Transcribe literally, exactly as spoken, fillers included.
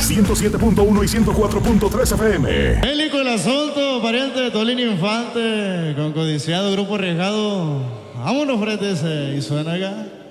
ciento siete punto uno y ciento cuatro punto tres F M. Bélico el asunto, pariente de Tolín Infante, con codiciado grupo arriesgado. Vámonos, frente ese, y suena acá.